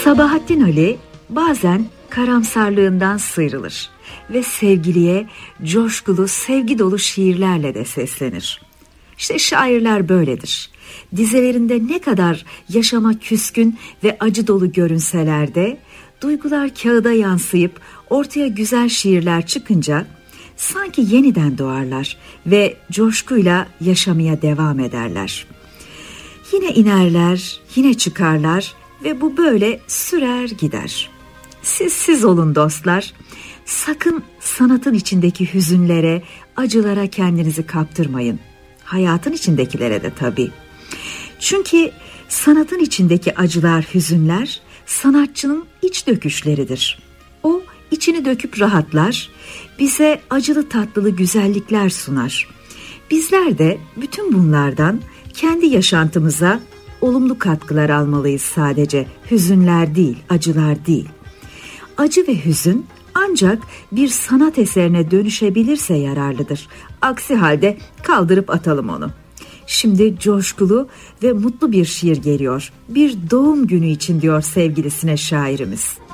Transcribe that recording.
Sabahattin Ali bazen karamsarlığından sıyrılır ve sevgiliye coşkulu, sevgi dolu şiirlerle de seslenir. İşte şairler böyledir. Dizelerinde ne kadar yaşama küskün ve acı dolu görünseler de duygular kağıda yansıyıp ortaya güzel şiirler çıkınca sanki yeniden doğarlar ve coşkuyla yaşamaya devam ederler. Yine inerler, yine çıkarlar ve bu böyle sürer gider. Siz olun dostlar. Sakın sanatın içindeki hüzünlere, acılara kendinizi kaptırmayın. Hayatın içindekilere de tabii. Çünkü sanatın içindeki acılar, hüzünler sanatçının iç döküşleridir. O içini döküp rahatlar, bize acılı tatlılı güzellikler sunar. Bizler de bütün bunlardan kendi yaşantımıza olumlu katkılar almalıyız sadece. Hüzünler değil, acılar değil. Acı ve hüzün ancak bir sanat eserine dönüşebilirse yararlıdır. Aksi halde kaldırıp atalım onu. Şimdi coşkulu ve mutlu bir şiir geliyor. Bir doğum günü için diyor sevgilisine şairimiz.